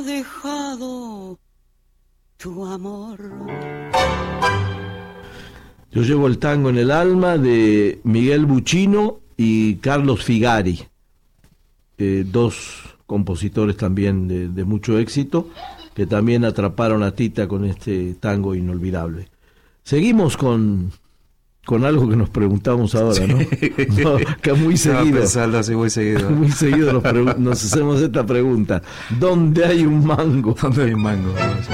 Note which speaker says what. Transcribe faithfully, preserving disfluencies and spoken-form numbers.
Speaker 1: dejado tu amor.
Speaker 2: Yo llevo el tango en el alma, de Miguel Buchino y Carlos Figari, eh, dos compositores también de, de mucho éxito, que también atraparon a Tita con este tango inolvidable. Seguimos con, con algo que nos preguntamos ahora, ¿no? no que muy seguido.
Speaker 3: Pensando así muy seguido.
Speaker 2: Muy seguido nos, pregun- nos hacemos esta pregunta. ¿Dónde hay un mango?
Speaker 3: ¿Dónde hay un mango?